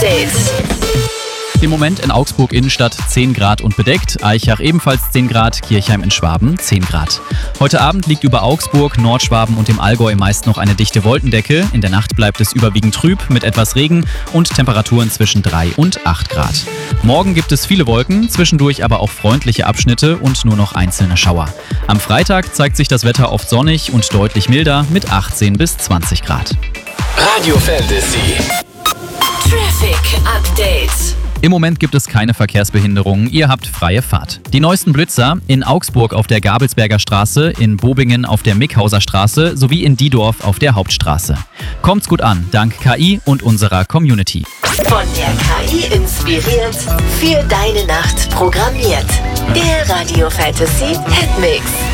Update. Im Moment in Augsburg Innenstadt 10 Grad und bedeckt, Aichach ebenfalls 10 Grad, Kirchheim in Schwaben 10 Grad. Heute Abend liegt über Augsburg, Nordschwaben und dem Allgäu meist noch eine dichte Wolkendecke. In der Nacht bleibt es überwiegend trüb mit etwas Regen und Temperaturen zwischen 3 und 8 Grad. Morgen gibt es viele Wolken, zwischendurch aber auch freundliche Abschnitte und nur noch einzelne Schauer. Am Freitag zeigt sich das Wetter oft sonnig und deutlich milder mit 18 bis 20 Grad. Radio Fantasy. Traffic Update. Im Moment gibt es keine Verkehrsbehinderungen, ihr habt freie Fahrt. Die neuesten Blitzer in Augsburg auf der Gabelsberger Straße, in Bobingen auf der Mickhauser Straße sowie in Diedorf auf der Hauptstraße. Kommt's gut an, dank KI und unserer Community. Von der KI inspiriert, für deine Nacht programmiert. Der Radio Fantasy Hitmix.